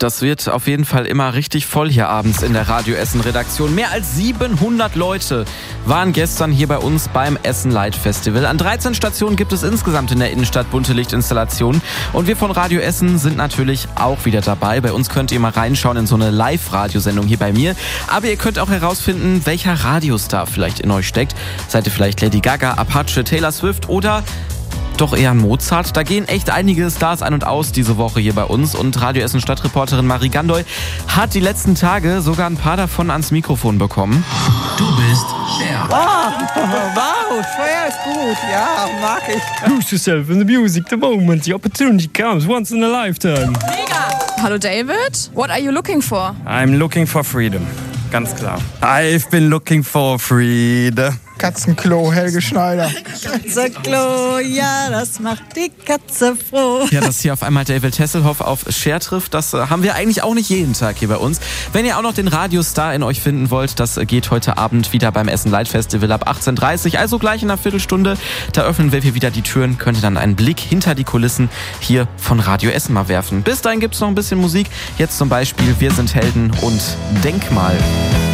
Das wird auf jeden Fall immer richtig voll hier abends in der Radio Essen Redaktion. Mehr als 700 Leute waren gestern hier bei uns beim Essen Light Festival. An 13 Stationen gibt es insgesamt in der Innenstadt bunte Lichtinstallationen. Und wir von Radio Essen sind natürlich auch wieder dabei. Bei uns könnt ihr mal reinschauen in so eine Live-Radiosendung hier bei mir. Aber ihr könnt auch herausfinden, welcher Radiostar vielleicht in euch steckt. Seid ihr vielleicht Lady Gaga, Apache, Taylor Swift oder doch eher ein Mozart? Da gehen echt einige Stars ein und aus diese Woche hier bei uns. Und Radio Essen Stadtreporterin Marie Gandoy hat die letzten Tage sogar ein paar davon ans Mikrofon bekommen. Du bist Cher. Wow, Cher ist gut. Ja, mag ich. Lose yourself in the music, the moment, the opportunity comes once in a lifetime. Mega! Hallo David, what are you looking for? I'm looking for freedom, ganz klar. I've been looking for freedom. Katzenklo, Helge Schneider. Katzenklo, ja, das macht die Katze froh. Ja, dass hier auf einmal David Hasselhoff auf Cher trifft, das haben wir eigentlich auch nicht jeden Tag hier bei uns. Wenn ihr auch noch den Radiostar in euch finden wollt, das geht heute Abend wieder beim Essen Light Festival ab 18:30 Uhr, also gleich in einer Viertelstunde. Da öffnen wir wieder die Türen, könnt ihr dann einen Blick hinter die Kulissen hier von Radio Essen mal werfen. Bis dahin gibt's noch ein bisschen Musik. Jetzt zum Beispiel Wir sind Helden und Denkmal.